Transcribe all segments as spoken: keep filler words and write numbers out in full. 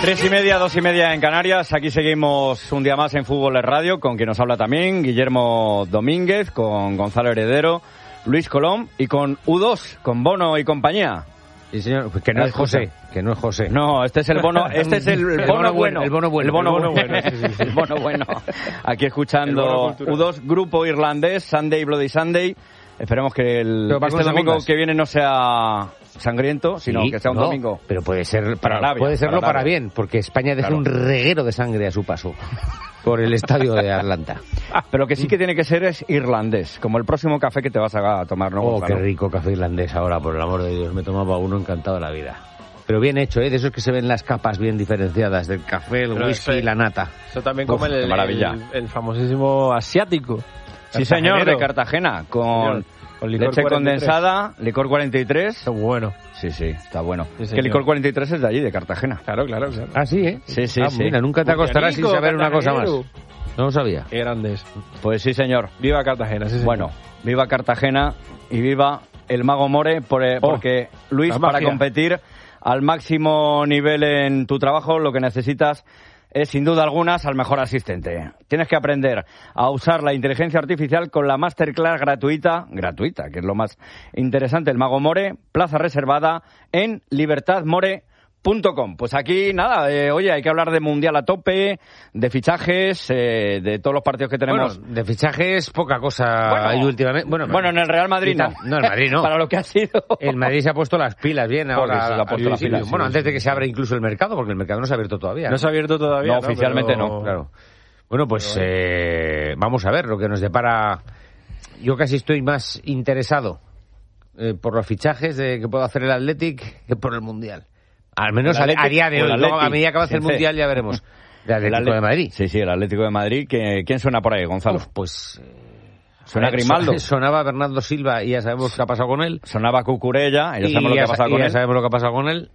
Tres y media, dos y media en Canarias. Aquí seguimos un día más en Fútbol es Radio, con quien nos habla también Guillermo Domínguez, con Gonzalo Heredero, Luis Colom y con U dos, con Bono y compañía. Sí, señor, que no es José, que no es José. No, este es el bono, este es el, el bono, bono bueno, el bono bueno, el bono, el bono bueno, bueno, sí, sí, sí. El bono bueno. Aquí escuchando U dos, grupo irlandés, Sunday Bloody Sunday. Esperemos que el, este domingo que viene no sea sangriento, sino sí, que sea un no, domingo. Pero puede ser para, Arabia, puede serlo para, para bien, porque España deja claro. un reguero de sangre a su paso por el estadio de Atlanta. Pero que sí que tiene que ser es irlandés, como el próximo café que te vas a tomar, ¿no? Oh, Gonzalo? Qué rico café irlandés ahora, por el amor de Dios. Me tomaba uno encantado de la vida. Pero bien hecho, ¿eh? De esos que se ven las capas bien diferenciadas, del café, el pero whisky y la nata. Eso también como Uf, el, maravilla. El, el famosísimo asiático. Sí, señor, de Cartagena, con, con leche condensada, licor cuarenta y tres. Está bueno. Sí, sí, está bueno. Sí, que licor cuarenta y tres es de allí, de Cartagena. Claro, claro, claro. Ah, sí, ¿eh? Sí, sí, ah, sí. Mira, nunca te acostarás sin saber una cosa más. No lo sabía. Qué grandes. Pues sí, señor. Viva Cartagena, sí, señor. Bueno, viva Cartagena y viva el Mago More, por, eh, oh, porque, Luis, para competir al máximo nivel en tu trabajo, lo que necesitas es, sin duda alguna, al mejor asistente. Tienes que aprender a usar la inteligencia artificial con la masterclass gratuita, gratuita, que es lo más interesante, el Mago More, plaza reservada en libertad more punto com. Pues aquí, nada, eh, oye, hay que hablar de Mundial a tope, de fichajes, eh, de todos los partidos que tenemos. Bueno, de fichajes, poca cosa bueno, hay últimamente. Bueno, bueno, en el Real Madrid no. No, en Madrid no. Para lo que ha sido. El Madrid se ha puesto las pilas bien ahora. Se ha puesto las pilas, bueno, sí, antes sí, de que sí. se abra incluso el mercado, porque el mercado no se ha abierto todavía. No se ha abierto todavía. No, no oficialmente pero... no. Claro. Bueno, pues eh, vamos a ver lo que nos depara. Yo casi estoy más interesado eh, por los fichajes de que puedo hacer el Athletic que por el Mundial. Al menos a, a día de hoy, luego, a medida que avance el Mundial ya veremos. El Atlético de Madrid. Sí, sí, el Atlético de Madrid. ¿Quién, quién suena por ahí, Gonzalo? Uf, pues... Eh, suena Grimaldo. Sonaba Bernardo Silva y ya sabemos qué ha pasado con él. Sonaba Cucurella y ya sabemos y lo que ha pasado con ya él. sabemos lo que ha pasado con él.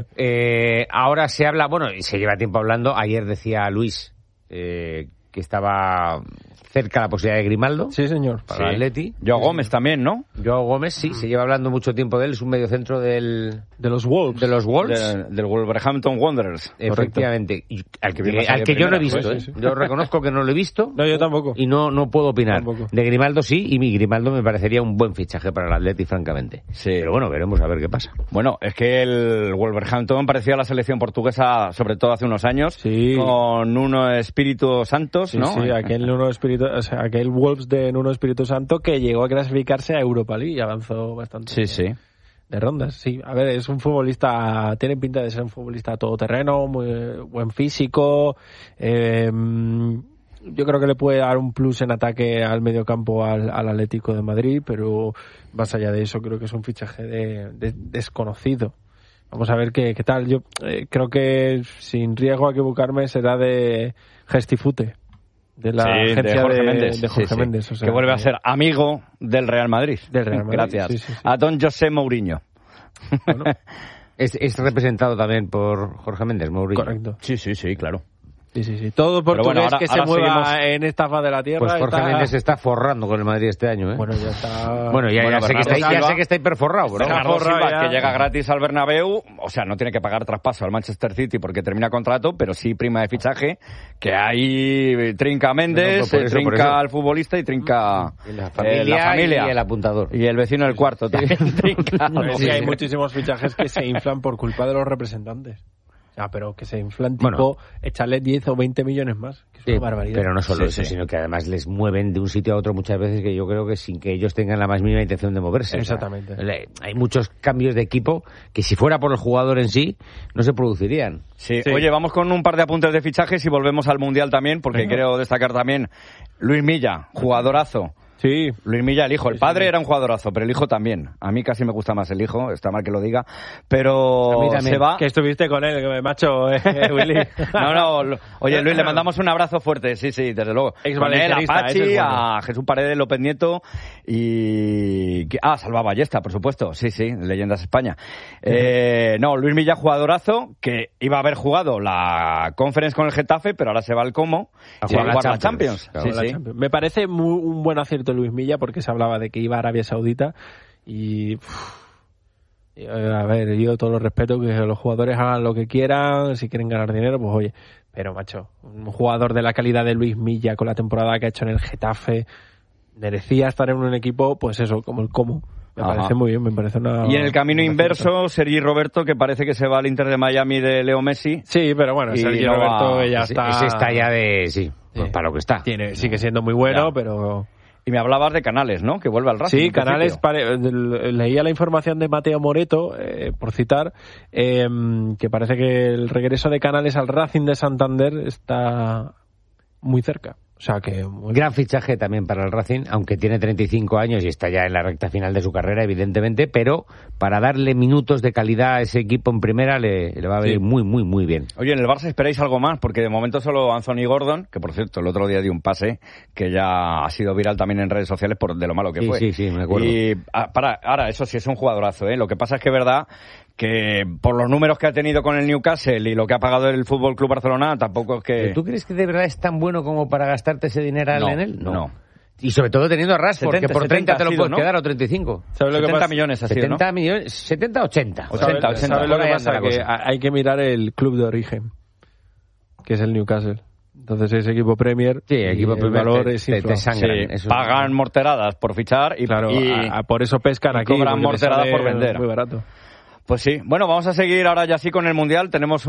eh, ahora se habla, bueno, y se lleva tiempo hablando. Ayer decía Luis eh, que estaba cerca la posibilidad de Grimaldo. Sí, señor. Para sí. el Atleti. Joao Gómez también, ¿no? Joao Gómez, sí, se lleva hablando mucho tiempo de él. Es un mediocentro del... De los Wolves. De los Wolves. De, del Wolverhampton Wanderers. Efectivamente. Y al que, que, al que yo no he visto, pues, ¿eh? sí, sí. Yo reconozco que no lo he visto. No, yo tampoco. Y no, no puedo opinar. Tampoco. De Grimaldo sí, y mi Grimaldo me parecería un buen fichaje para el Atleti, francamente. Sí. Pero bueno, veremos a ver qué pasa. Bueno, es que el Wolverhampton parecía la selección portuguesa, sobre todo hace unos años, sí. con Nuno Espíritu Santos, sí, ¿no? Sí, aquel Nuno Espíritu, o sea, aquel Wolves de Nuno Espíritu Santo que llegó a clasificarse a Europa League y avanzó bastante. Sí, sí. De rondas, sí. A ver, es un futbolista, tiene pinta de ser un futbolista todoterreno, muy buen físico. Eh, yo creo que le puede dar un plus en ataque al mediocampo al, al Atlético de Madrid, pero más allá de eso creo que es un fichaje de, de desconocido. Vamos a ver qué, qué tal. Yo eh, creo que sin riesgo a equivocarme será de Gestifute. De la sí, agencia de Jorge de, Méndez, de Jorge sí, sí. Méndez o sea, que vuelve que... a ser amigo del Real Madrid. Del Real Madrid. Gracias. Sí, sí, sí. A don José Mourinho. Bueno. es, es representado también por Jorge Méndez, Mourinho. Correcto. Sí, sí, sí, claro. Sí, sí, sí. Todo portugués bueno, ahora, que se ahora mueva seguimos... en esta faz de la tierra. Pues Jorge está... Méndez se está forrando con el Madrid este año, ¿eh? Bueno, ya está. Bueno, ya, bueno, ya, sé, que está, Silva, ya sé que está hiperforrado, ¿no? Bernardo Silva, ya. que llega gratis al Bernabéu, o sea, no tiene que pagar traspaso al Manchester City porque termina contrato, pero sí prima de fichaje, que ahí trinca a Méndez, no, no, eso, trinca al futbolista y trinca y la, familia eh, la familia y el apuntador. Y el vecino del cuarto también trinca. Es que hay muchísimos fichajes que se inflan por culpa de los representantes. Ah, pero que se inflan tipo Bueno. echarle diez o veinte millones más. Que es una Sí, barbaridad. pero no solo Sí, eso, sí. sino que además les mueven de un sitio a otro muchas veces que yo creo que sin que ellos tengan la más mínima intención de moverse. Exactamente. O sea, le- hay muchos cambios de equipo que si fuera por el jugador en sí, no se producirían. Sí. Sí. Oye, vamos con un par de apuntes de fichajes y volvemos al Mundial también, porque Venga. quiero destacar también Luis Milla, jugadorazo. Sí. Luis Milla, el hijo. El Sí, padre sí. era un jugadorazo, pero el hijo también. A mí casi me gusta más el hijo, está mal que lo diga, pero A mí también. se va... Que estuviste con él, que macho, eh, Willy. No, no, lo- oye Luis, le mandamos un abrazo fuerte, sí, sí, desde luego. Ex Con él, a valencianista, Pachi, ese es bueno. a Jesús Paredes, López Nieto y... Ah, Salva Ballesta, por supuesto, sí, sí, Leyendas España. Eh, no, Luis Milla, jugadorazo, que iba a haber jugado la Conference con el Getafe, pero ahora se va al Como A y va a jugar jugar la la Champions. Champions. Sí, Con la sí. Champions. Me parece muy, un buen acierto Luis Milla porque se hablaba de que iba a Arabia Saudita y... uf, A ver, yo todo lo respeto, que los jugadores hagan lo que quieran, si quieren ganar dinero, pues oye, pero macho, un jugador de la calidad de Luis Milla con la temporada que ha hecho en el Getafe, merecía estar en un equipo, pues eso, como el Como. Me Ajá. parece muy bien, me parece una... Y en el camino inverso, Sergi Roberto, que parece que se va al Inter de Miami de Leo Messi. Sí, pero bueno, Sergi no Roberto va... ya ese, está... Ese está ya de... Sí, sí. Pues para lo que está. Tiene, sigue siendo muy bueno, ya. pero... Y me hablabas de Canales, ¿no? Que vuelve al Racing. Sí, Canales, pare... leía la información de Mateo Moreto, eh, por citar, eh, que parece que el regreso de Canales al Racing de Santander está muy cerca. O sea que... Muy... Gran fichaje también para el Racing, aunque tiene treinta y cinco años y está ya en la recta final de su carrera, evidentemente, pero para darle minutos de calidad a ese equipo en primera le, le va a venir sí. muy, muy, muy bien. Oye, en el Barça esperáis algo más, porque de momento solo Anthony Gordon, que por cierto el otro día dio un pase que ya ha sido viral también en redes sociales por de lo malo que sí, fue. Sí, sí, me acuerdo. Y ah, para, ahora, eso sí es un jugadorazo, ¿eh? Lo que pasa es que es verdad que por los números que ha tenido con el Newcastle y lo que ha pagado el Fútbol Club Barcelona, tampoco es que... ¿Tú crees que de verdad es tan bueno como para gastarte ese dinero no, en él? No. no. Y sobre todo teniendo a Rashford, setenta, que por treinta te lo puedes ¿no? quedar, o treinta y cinco. ¿Sabes lo que setenta pasa? Millones ha sido, setenta ¿no? millones, setenta, ochenta. ochenta, ochenta. ¿Sabes lo que pasa? Que hay que mirar el club de origen, que es el Newcastle. Entonces ese equipo Premier, sí, equipo el Premier valor te, es te, te sangran. Sí, pagan morteradas por fichar y, claro, y, a, a, por eso pescan y aquí. Cobran morteradas por vender. Muy barato. Pues sí. Bueno, vamos a seguir ahora ya sí con el Mundial. Tenemos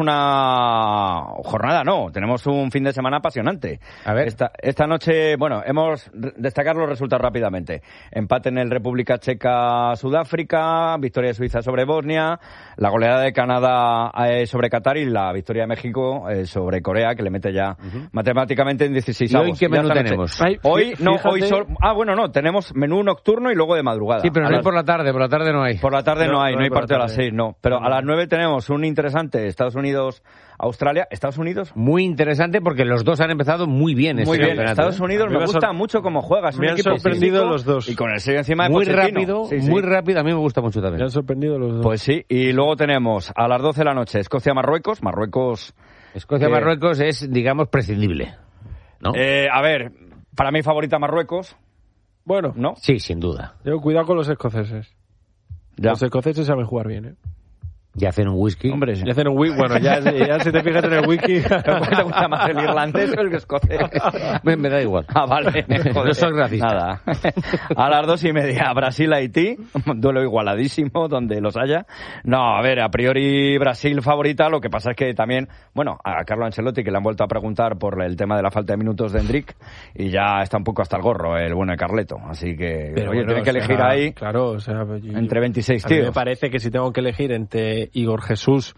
una jornada, no, tenemos un fin de semana apasionante. A ver. Esta, esta noche, bueno, hemos destacar los resultados rápidamente. Empate en el República Checa-Sudáfrica, victoria de Suiza sobre Bosnia, la goleada de Canadá eh, sobre Qatar y la victoria de México eh, sobre Corea, que le mete ya uh-huh. matemáticamente en dieciséis avos. ¿Y hoy qué menú tenemos? Ay, hoy, no, fíjate... hoy sol... Ah, bueno, no, tenemos menú nocturno y luego de madrugada. Sí, pero no las... hay por la tarde, por la tarde no hay. Por la tarde no, no hay, no, no hay partido a las seis. No, pero no. a las nueve tenemos un interesante Estados Unidos-Australia. ¿Estados Unidos? Muy interesante porque los dos han empezado muy bien. Muy este bien. campeonato. Estados Unidos me, me gusta sor... mucho cómo juega. Es me un han equipo sorprendido físico los dos. Y con el sello encima de muy Pochettino. rápido, sí, sí. muy rápido. A mí me gusta mucho también. Me han sorprendido los dos. Pues sí. Y luego tenemos a las doce de la noche Escocia-Marruecos. Marruecos... Escocia-Marruecos eh... es, digamos, prescindible, ¿no? Eh, a ver, para mí favorita Marruecos. Bueno. ¿No? Sí, sin duda. Yo cuidado con los escoceses. Ya. Los escoceses saben jugar bien, ¿eh? Y hacen un whisky. Hombre, y hacen un whisky. Bueno, ya, ya si te fijas en el whisky. ¿Te gusta más el irlandés o el escocés? me, me da igual. Ah, vale. Joder. No soy racista. Nada. A las dos y media, Brasil-Haití. Duelo igualadísimo, donde los haya. No, a ver, a priori Brasil favorita. Lo que pasa es que también, bueno, a Carlo Ancelotti, que le han vuelto a preguntar por el tema de la falta de minutos de Endrick, y ya está un poco hasta el gorro el bueno de Carleto. Así que, pero oye, bueno, tiene que elegir sea, ahí. Claro, o sea, yo, entre veintiséis a tíos. Mí me parece que si tengo que elegir entre Igor Jesús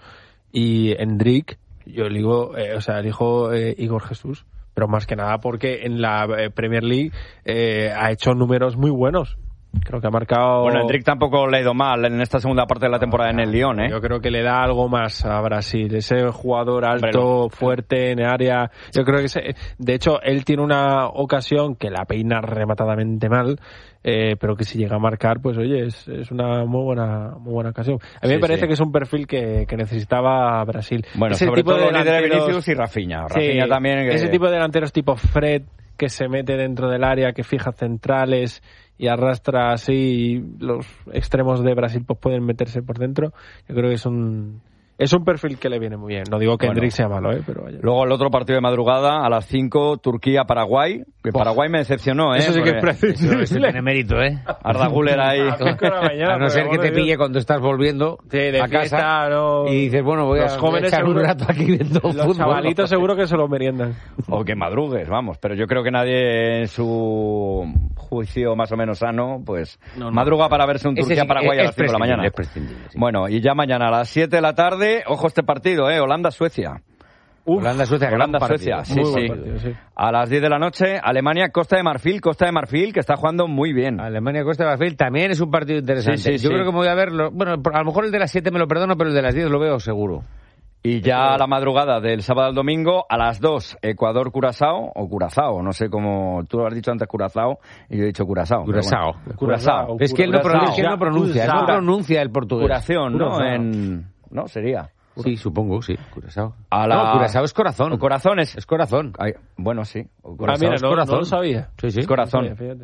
y Endrick, yo elijo, eh, o sea, elijo eh, Igor Jesús, pero más que nada porque en la eh, Premier League eh, ha hecho números muy buenos. Creo que ha marcado... Bueno, Endrick tampoco le ha ido mal en esta segunda parte de la temporada no, en el Lyon, ¿eh? Yo creo que le da algo más a Brasil. Ese jugador alto, Hombre, fuerte, en el área... Yo creo que... Se... De hecho, él tiene una ocasión que la peina rematadamente mal, eh, pero que si llega a marcar, pues oye, es, es una muy buena muy buena ocasión. A mí sí, me parece sí. que es un perfil que, que necesitaba Brasil. Bueno, ese sobre tipo todo de delanteros... Vinicius y Rafinha. Rafinha sí, también... Que... Ese tipo de delanteros tipo Fred, que se mete dentro del área, que fija centrales... y arrastra así, los extremos de Brasil pues pueden meterse por dentro. Yo creo que es un es un perfil que le viene muy bien. No digo que bueno, Endrick sea malo, ¿eh? Pero vaya. Luego el otro partido de madrugada a las cinco, Turquía-Paraguay. Que Paraguay me decepcionó, ¿eh? Eso sí que es prescindible. Eso, eso tiene mérito, ¿eh? Arda Güler ahí. A, mañana, a no ser que te pille cuando estás volviendo sí, de a fiesta, casa no... y dices, bueno, voy los a jóvenes echar seguro, un rato aquí viendo los fútbol. Los chavalitos seguro que se lo meriendan. O que madrugues, vamos. Pero yo creo que nadie en su juicio más o menos sano, pues no, no. madruga para verse un Turquía-Paraguay a las cinco de la mañana. Es prescindible, sí. Bueno, y ya mañana a las siete de la tarde, ojo este partido, ¿eh? Holanda-Suecia. Holanda-Suecia, Holanda-Suecia, sí, sí. Partido, sí. A las diez de la noche, Alemania-Costa de Marfil, Costa de Marfil, que está jugando muy bien. Alemania-Costa de Marfil también es un partido interesante. Sí, sí, Yo sí. creo que me voy a verlo. Bueno, a lo mejor el de las siete me lo perdono, pero el de las diez lo veo seguro. Y ya a la madrugada del sábado al domingo, a las dos, Ecuador-Curazao, o Curazao, no sé cómo, tú lo has dicho antes Curazao, y yo he dicho Curazao. Curazao. Bueno, Curazao. Es que él no pronuncia, él no pronuncia, Curazao. no pronuncia el portugués. Curación, ¿no? En... No, sería. Sí, supongo, sí, Curazao. A la... No, Curazao es corazón. O corazón es... Es corazón. Ay, bueno, sí. Ah, mira, es no, corazón. no lo sabía. Sí, sí. Es corazón. Sí, fíjate.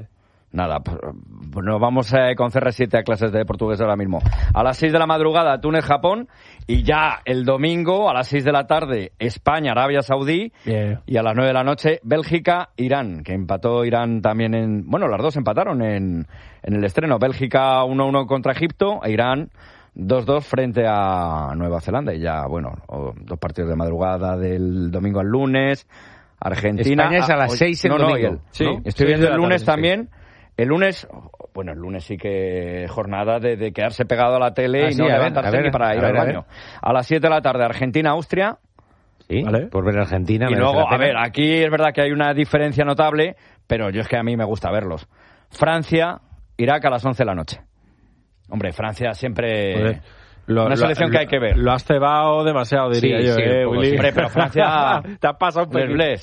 Nada, pues nos vamos eh, con C R siete a clases de portugués ahora mismo. A las seis de la madrugada, Túnez-Japón. Y ya el domingo, a las seis de la tarde, España-Arabia Saudí. Yeah. Y a las nueve de la noche, Bélgica-Irán, que empató Irán también en... Bueno, las dos empataron en, en el estreno. Bélgica uno uno contra Egipto e Irán dos dos frente a Nueva Zelanda. Y ya, bueno, dos partidos de madrugada del domingo al lunes. Argentina... España es a las seis el no, domingo. No, el, sí, ¿no? Estoy viendo el lunes tarde, también... Sí. El lunes, bueno, el lunes sí que jornada de, de quedarse pegado a la tele ah, y sí, no levantarse ver, ni para ir ver, al baño. A, a las siete de la tarde, Argentina-Austria. Sí, ¿vale? Por ver Argentina. Y luego, a ver, aquí es verdad que hay una diferencia notable, pero yo es que a mí me gusta verlos. Francia-Irak a las once de la noche. Hombre, Francia siempre... Joder. Lo, una selección lo, que hay que ver. Lo has cebado demasiado, diría sí, yo, sí, eh, Willy. Hombre, pero Francia... Te has pasado un pelín.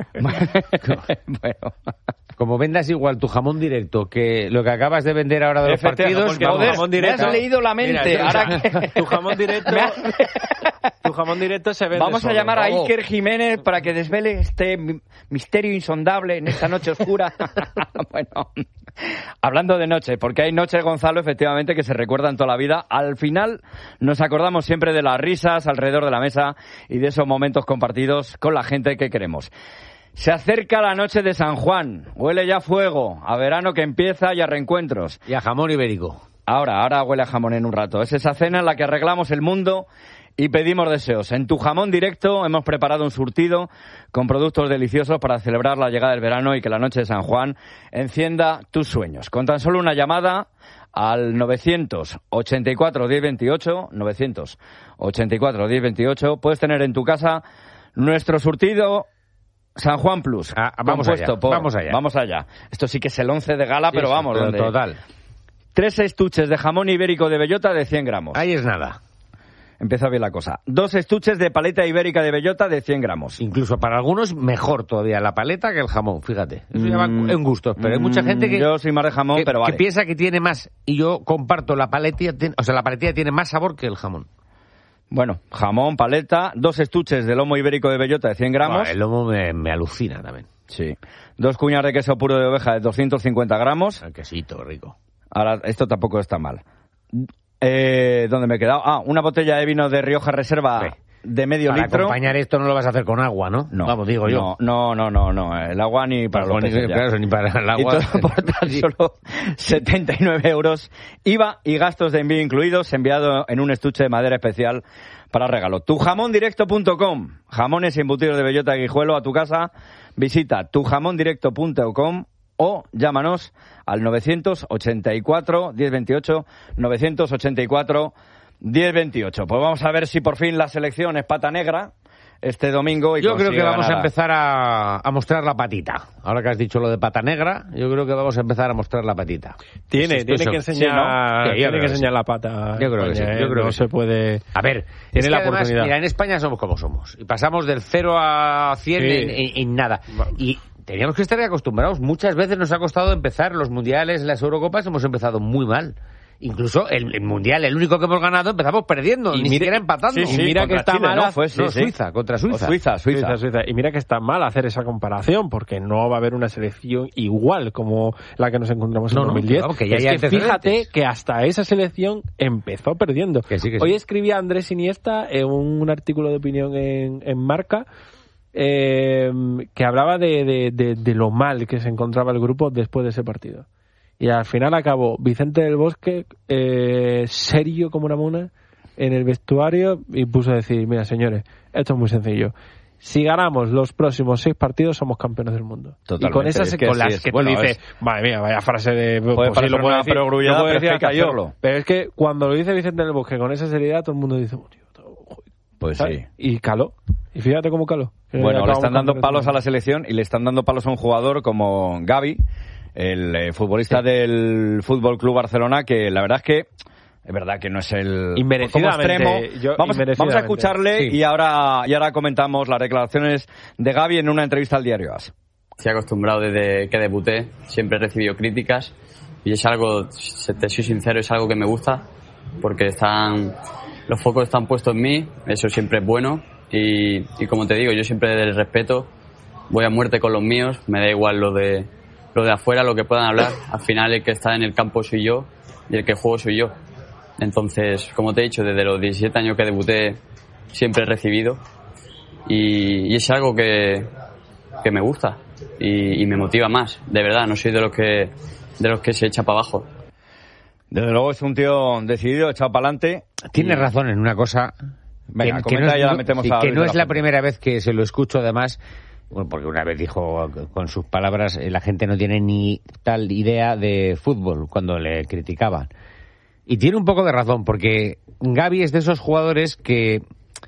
Bueno... Como vendas igual tu jamón directo que lo que acabas de vender ahora de los partidos, joder, jamón directo, me has leído la mente. Mira, ahora que... tu jamón directo, tu jamón directo se vende. Vamos solo. a llamar a Iker Jiménez para que desvele este misterio insondable en esta noche oscura. Bueno, hablando de noche, porque hay noches, Gonzalo, efectivamente, que se recuerdan toda la vida. Al final nos acordamos siempre de las risas alrededor de la mesa y de esos momentos compartidos con la gente que queremos. Se acerca la noche de San Juan, huele ya a fuego, a verano que empieza y a reencuentros. Y a jamón ibérico. Ahora, ahora huele a jamón en un rato. Es esa cena en la que arreglamos el mundo y pedimos deseos. En Tu Jamón Directo hemos preparado un surtido con productos deliciosos para celebrar la llegada del verano y que la noche de San Juan encienda tus sueños. Con tan solo una llamada al novecientos ochenta y cuatro diez veintiocho, novecientos ochenta y cuatro diez veintiocho, puedes tener en tu casa nuestro surtido San Juan Plus. Ah, vamos, allá, por, vamos allá. Vamos allá. Esto sí que es el once de gala, sí, pero vamos. Sí, donde total. Tres estuches de jamón ibérico de bellota de cien gramos. Ahí es nada. Empieza bien la cosa. Dos estuches de paleta ibérica de bellota de cien gramos. Incluso para algunos mejor todavía la paleta que el jamón, fíjate. Eso mm, ya va en gustos, pero hay mucha gente que... Yo soy más de jamón, que, pero vale. Que piensa que tiene más, y yo comparto la paletilla, o sea, la paletilla tiene más sabor que el jamón. Bueno, jamón, paleta, dos estuches de lomo ibérico de bellota de cien gramos. Bueno, el lomo me, me alucina también. Sí. Dos cuñas de queso puro de oveja de doscientos cincuenta gramos. El quesito, rico. Ahora, esto tampoco está mal. Eh, ¿Dónde me he quedado? Ah, una botella de vino de Rioja Reserva sí. de medio para litro. Para acompañar esto no lo vas a hacer con agua, ¿no? No. Vamos, digo yo. No, no, no, no. no. El agua ni para no, los peces ni, claro, ni para el agua. Y todo por tan solo setenta y nueve euros. I V A y gastos de envío incluidos, enviado en un estuche de madera especial para regalo. tu jamón directo punto com. Jamones y embutidos de bellota y guijuelo a tu casa. Visita tu jamón directo punto com o llámanos al novecientos ochenta y cuatro diez veintiocho, novecientos ochenta y cuatro diez veintiocho. Pues vamos a ver si por fin la selección es pata negra este domingo. Y yo creo que vamos ganar. a empezar a, a mostrar la patita. Ahora que has dicho lo de pata negra, yo creo que vamos a empezar a mostrar la patita. Tiene, tiene que enseñar, sí, ¿no? sí, tiene que enseñar sí. la pata. Yo creo España, que sí. Yo ¿eh? creo no que se sí. puede. A ver, tiene es la además, oportunidad. Mira, en España somos como somos y pasamos del cero a cien sí. en, en, en nada. Y teníamos que estar acostumbrados. Muchas veces nos ha costado empezar los mundiales, las Eurocopas, hemos empezado muy mal. Incluso el, el mundial, el único que hemos ganado, empezamos perdiendo, y ni mira, siquiera empatando. Sí, sí, y mira que está Chile, mal, ¿no? Fue, sí, no, sí. Suiza, contra Suiza. Suiza, Suiza. Suiza, Suiza. Y mira que está mal hacer esa comparación, porque no va a haber una selección igual como la que nos encontramos no, en dos mil diez. No, que ya es que fíjate que hasta esa selección empezó perdiendo. Que sí, que sí. Hoy escribía Andrés Iniesta en un artículo de opinión en, en Marca, eh, que hablaba de, de, de, de lo mal que se encontraba el grupo después de ese partido. Y al final acabó Vicente del Bosque, eh, serio como una mona, en el vestuario y puso a decir, mira señores, esto es muy sencillo. Si ganamos los próximos seis partidos, somos campeones del mundo. Totalmente. Y con esas es que con las es. que bueno, tú dices, es... madre mía, vaya frase de... Puede pues sí, lo puedo decir, pero grullada, lo puedo decir pero es que hasta hay que yo. Pero es que cuando lo dice Vicente del Bosque con esa seriedad, todo el mundo dice, oh, tío, todo, pues ¿sabes? sí. Y caló. Y fíjate cómo caló. Bueno, le están dando palos a la selección y le están dando palos a un jugador como Gavi, el eh, futbolista sí. del Fútbol Club Barcelona, que la verdad es que es verdad que no es el como extremo. Yo, vamos, vamos a escucharle sí. y ahora y ahora comentamos las declaraciones de Gavi en una entrevista al diario A S. Estoy acostumbrado desde que debuté, siempre he recibido críticas y es algo, si te soy sincero, es algo que me gusta porque están los focos están puestos en mí, eso siempre es bueno y, y como te digo, yo siempre del respeto voy a muerte con los míos, me da igual lo de lo de afuera, lo que puedan hablar, al final el que está en el campo soy yo y el que juego soy yo. Entonces, como te he dicho, desde los diecisiete años que debuté siempre he recibido y, y es algo que, que me gusta y, y me motiva más, de verdad, no soy de los que de los que se echa para abajo. Desde luego es un tío decidido, echado para adelante. Tienes y... razón en una cosa. Venga, que, que no es, ya la metemos sí, a que no es la, la primera vez que se lo escucho, además, bueno, porque una vez dijo con sus palabras, la gente no tiene ni tal idea de fútbol cuando le criticaban. Y tiene un poco de razón, porque Gavi es de esos jugadores que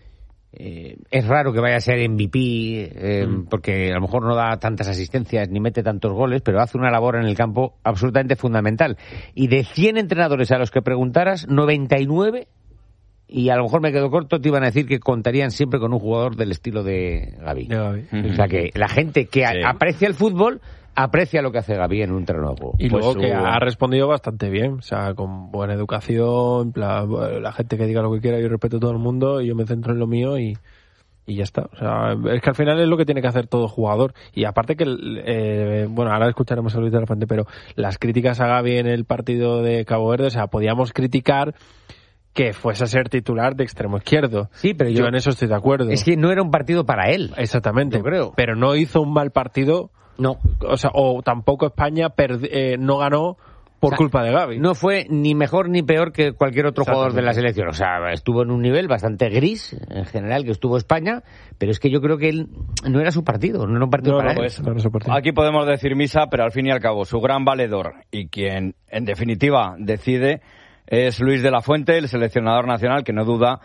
eh, es raro que vaya a ser M V P, eh, mm. porque a lo mejor no da tantas asistencias ni mete tantos goles, pero hace una labor en el campo absolutamente fundamental. Y de cien entrenadores a los que preguntaras, noventa y nueve, y a lo mejor me quedo corto, te iban a decir que contarían siempre con un jugador del estilo de Gavi. De Gavi. Uh-huh. O sea que la gente que sí. aprecia el fútbol aprecia lo que hace Gavi en un terreno de juego. Y pues luego su... que ha respondido bastante bien, o sea, con buena educación, la, la gente que diga lo que quiera, yo respeto a todo el mundo y yo me centro en lo mío y, y ya está. O sea, es que al final es lo que tiene que hacer todo jugador. Y aparte que, eh, bueno, ahora escucharemos a Luis de la Fuente, pero las críticas a Gavi en el partido de Cabo Verde, o sea, podíamos criticar que fuese a ser titular de extremo izquierdo. Sí, pero yo, yo en eso estoy de acuerdo. Es que no era un partido para él. Exactamente. Yo creo. Pero no hizo un mal partido. No. O sea, o tampoco España perd- eh, no ganó por o sea, culpa de Gavi. No fue ni mejor ni peor que cualquier otro jugador de la selección. O sea, estuvo en un nivel bastante gris, en general, que estuvo España, pero es que yo creo que él no era su partido, no era un partido no, para no, él. Pues, no era su partido. Aquí podemos decir misa, pero al fin y al cabo, su gran valedor y quien, en definitiva, decide es Luis de la Fuente, el seleccionador nacional, que no duda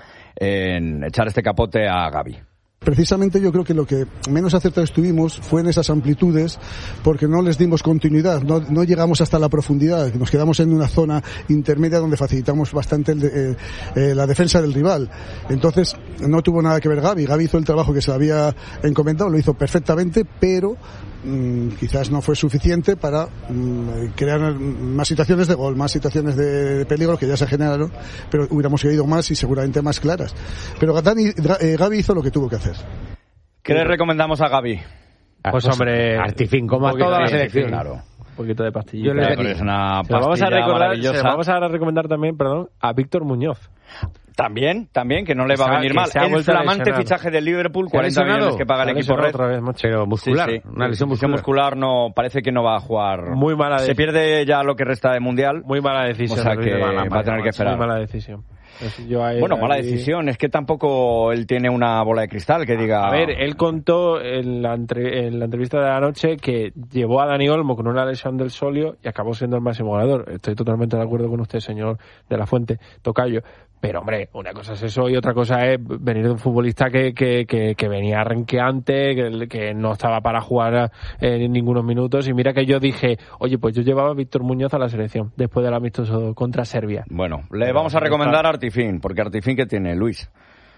en echar este capote a Gavi. Precisamente yo creo que lo que menos acertados estuvimos fue en esas amplitudes, porque no les dimos continuidad, no, no llegamos hasta la profundidad, nos quedamos en una zona intermedia donde facilitamos bastante el de, eh, eh, la defensa del rival. Entonces no tuvo nada que ver Gavi, Gavi hizo el trabajo que se le había encomendado, lo hizo perfectamente, pero mmm, quizás no fue suficiente para mmm, crear más situaciones de gol, más situaciones de, de peligro que ya se generaron, pero hubiéramos querido más y seguramente más claras. Pero Dani, eh, Gavi hizo lo que tuvo que hacer. ¿Qué le recomendamos a Gavi? Pues, pues hombre, Artifin, como a toda la selección. Claro. Un poquito de pastilla. Es una se vamos a recordar, maravillosa. Se vamos a recomendar también, perdón, a Víctor Muñoz. También, también, que no le va a venir mal. El flamante fichaje del Liverpool, cuarenta millones que paga el equipo red. Otra vez, pero muscular, sí, sí. Una lesión muscular. muscular no, parece que no va a jugar. Muy mala Se pierde ya lo que resta de Mundial. Muy mala decisión. O sea que va a tener que esperar. Muy mala decisión. Yo ahí, bueno, mala ahí... decisión. Es que tampoco él tiene una bola de cristal que diga... A ver, él contó en la, entre... en la entrevista de la noche que llevó a Dani Olmo con una lesión del solio y acabó siendo el máximo goleador. Estoy totalmente de acuerdo con usted, señor de la Fuente, tocayo. Pero, hombre, una cosa es eso y otra cosa es venir de un futbolista que, que, que, que venía renqueante, que, que no estaba para jugar en eh, ningunos minutos. Y mira que yo dije, oye, pues yo llevaba a Víctor Muñoz a la selección después del amistoso contra Serbia. Bueno, le vamos a recomendar a Artifin, porque Artifin, ¿qué tiene, Luis?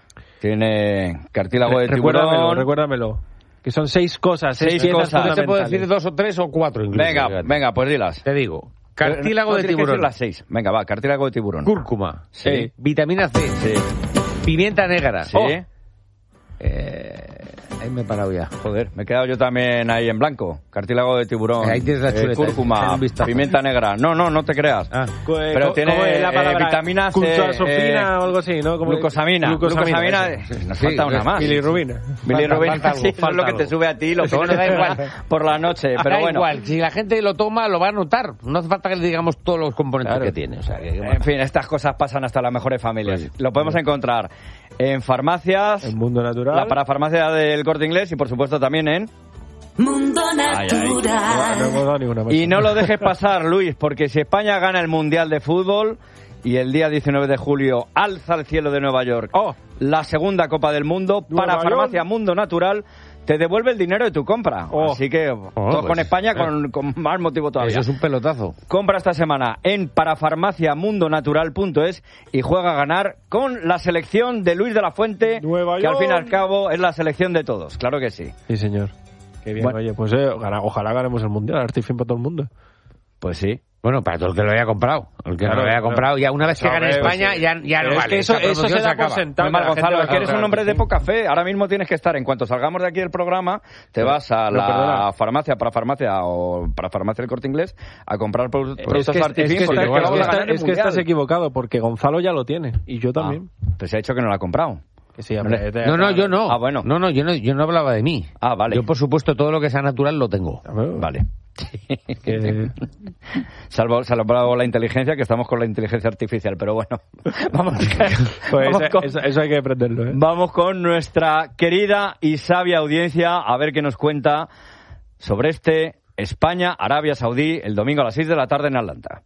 Tiene cartílago de tiburón. Recuérdamelo, recuérdamelo. Que son seis cosas. Seis cosas. No te puedo decir dos o tres o cuatro incluso. Venga, fíjate. venga, pues dilas. Te digo. Cartílago no, de tiburón. Las seis. Venga, va, cartílago de tiburón. Cúrcuma. Sí. sí. Vitamina C. Sí. Pimienta negra. Sí. Oh. Eh, ahí me he parado ya. Joder, me he quedado yo también ahí en blanco. Cartílago de tiburón. Ahí tienes la chuleta. Eh, cúrcuma, pimienta negra. No, no, no te creas. Ah. Pero tiene la palabra, eh, vitaminas C. Cultuasofina eh, o algo así, ¿no? Como glucosamina. Glucosamina. glucosamina sí, nos sí, falta una más. Bilirrubina. Bilirrubina. Falta, falta sí, es lo que te sube a ti, lo que no da igual por la noche. Pero da bueno. igual, si la gente lo toma, lo va a notar. No hace falta que le digamos todos los componentes claro. que tiene. O sea, que, bueno. En fin, estas cosas pasan hasta las mejores familias. Pues, lo podemos encontrar en farmacias. En Mundo Natural. La parafarmacia del Corte Inglés y por supuesto también en Mundo Natural. Ay, ay. No, no y no lo dejes pasar, Luis, porque si España gana el Mundial de Fútbol y el día diecinueve de julio alza al cielo de Nueva York oh. la segunda Copa del Mundo, para Farmacia Mundo Natural te devuelve el dinero de tu compra. Oh. Así que oh, todos pues, con España eh. con, con más motivo todavía. Eso es un pelotazo. Compra esta semana en parafarmacia mundo natural punto es y juega a ganar con la selección de Luis de la Fuente, Nueva que York. Al fin y al cabo es la selección de todos. Claro que sí. Sí, señor. Qué bien. Bueno. Oye, pues eh, ojalá ganemos el Mundial. Artifin para todo el mundo. Pues sí. Bueno, para todo el que lo haya comprado. El que Claro, no lo haya comprado, claro. ya una vez que gane Eso, España, sí. ya, ya no Es vale. que eso, Esa eso promoción se da por acaba. sentado. Muy mal, que la gente Gonzalo, va es que eres a un hombre de comprar. poca fe. Ahora mismo tienes que estar, en cuanto salgamos de aquí del programa, te vas a Pero la perdona. farmacia, para farmacia o para farmacia del Corte Inglés, a comprar pro- Es productos que, es, Artifin, que, porque está- es que vamos es que a ganar está- el es que estás Mundial. equivocado, porque Gonzalo ya lo tiene, y yo también. Ah, pues se ha dicho que no lo ha comprado. Que sí, No hombre, le- te- No, no, yo no. Ah, bueno. No, no, yo no, yo no hablaba de mí. Ah, vale. Yo, por supuesto, todo lo que sea natural lo tengo. Vale. Que- Salvo, salvo la inteligencia, que estamos con la inteligencia artificial, pero bueno. Vamos, Pues vamos eso, con, eso- eso hay que aprenderlo, ¿eh? vamos con nuestra querida y sabia audiencia a ver qué nos cuenta sobre este España-Arabia Saudí el domingo a las seis de la tarde en Atlanta.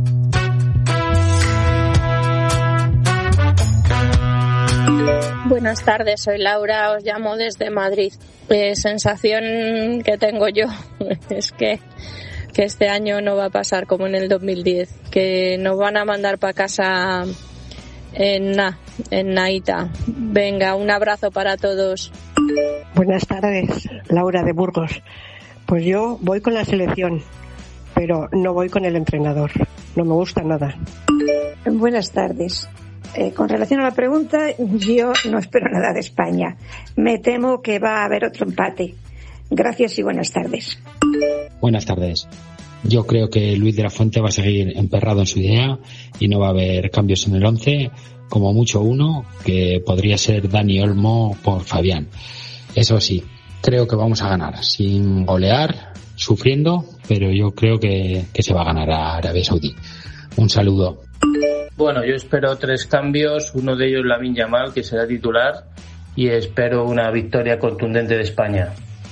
Buenas tardes, soy Laura, os llamo desde Madrid. Eh, sensación que tengo yo es que, que este año no va a pasar como en el dos mil diez, que nos van a mandar para casa en na, en Naita. Venga, un abrazo para todos. Buenas tardes, Laura de Burgos. Pues yo voy con la selección, pero no voy con el entrenador. No me gusta nada. Buenas tardes. Eh, con relación a la pregunta, yo no espero nada de España. Me temo que va a haber otro empate. Gracias y buenas tardes. Buenas tardes. Yo creo que Luis de la Fuente va a seguir emperrado en su idea y no va a haber cambios en el once, como mucho uno, que podría ser Dani Olmo por Fabián. Eso sí, creo que vamos a ganar, sin golear, sufriendo, pero yo creo que, que se va a ganar a Arabia Saudí. Un saludo. Bueno, yo espero tres cambios, uno de ellos Lamine Yamal, que será titular, y espero una victoria contundente de España.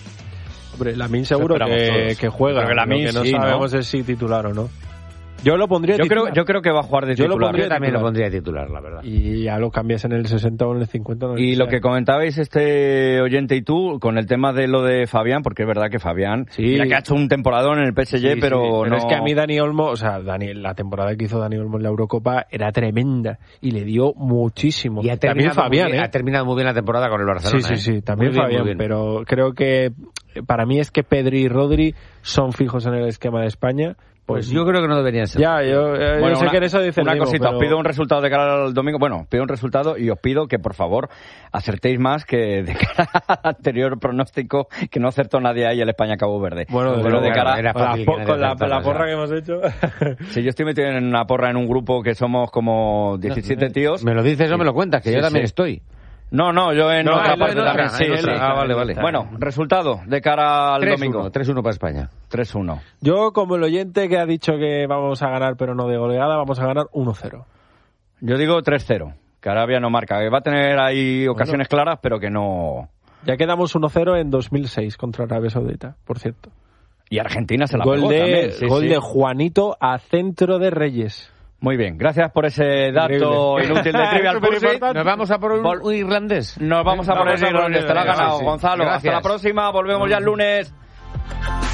Hombre, Lamine seguro que, que juega, Creo que Lamine lo que no sí, ¿no? sabemos es si titular o no. Yo lo pondría Yo titular. creo, yo creo que va a jugar de Yo titular. lo pondría Yo también lo titular. pondría titular, la verdad. Y ya lo cambias en el sesenta o en el cincuenta. No Y sé. lo que comentabais este oyente y tú con el tema de lo de Fabián, porque es verdad que Fabián, Sí. mira que ha hecho un temporadón en el P S G, Sí, pero, sí, pero no... es que a mí Dani Olmo, o sea, Dani, la temporada que hizo Dani Olmo en la Eurocopa era tremenda y le dio muchísimo. Y ha también terminado, Fabián, muy bien, ¿eh? ha terminado muy bien la temporada con el Barcelona. Sí, sí, sí, ¿eh? también Muy bien, Fabián, muy bien. pero creo que para mí es que Pedri y Rodri son fijos en el esquema de España. Pues yo creo que no deberían ser. Ya, yo, eh, Bueno, yo sé una, que en eso dice una Diego, cosita, pero- os pido un resultado de cara al domingo. Bueno, pido un resultado y os pido que, por favor, acertéis más que de cara al anterior pronóstico, que no acertó nadie ahí el España-Cabo Verde. Bueno, pero de claro, cara... era con la, fácil po- que nadie con la, acertara, la porra o sea. que hemos hecho. Si yo estoy metido en una porra en un grupo que somos como diecisiete tíos... ¿Me lo dices o me lo cuentas? Que Sí, yo también sí. estoy. No, no, yo en No, otra en parte otra, también, en sí, otra. sí. Ah, vale, vale. Bueno, resultado de cara al domingo. tres uno para España. tres uno. Yo, como el oyente que ha dicho que vamos a ganar pero no de goleada, vamos a ganar uno cero. Yo digo tres cero, que Arabia no marca, que va a tener ahí ocasiones claras, pero que no... Ya quedamos uno cero en dos mil seis contra Arabia Saudita, por cierto. Y Argentina se la Gol, pegó de, también. Sí, gol sí. de Juanito a centro de Reyes. Muy bien, gracias por ese dato Increíble. inútil de Trivial Pursuit. Superimportante. Nos vamos a por un, Vol- un irlandés. Nos vamos a Vamos poner a por irlandés, te lo ha irlandés, ganado, sí, sí. Gonzalo. Gracias. Hasta la próxima, volvemos ya el lunes.